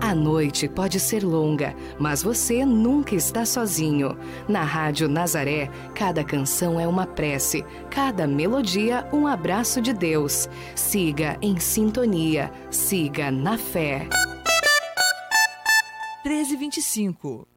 A noite pode ser longa, mas você nunca está sozinho. Na Rádio Nazaré, cada canção é uma prece, cada melodia um abraço de Deus. Siga em sintonia, siga na fé. 13h25.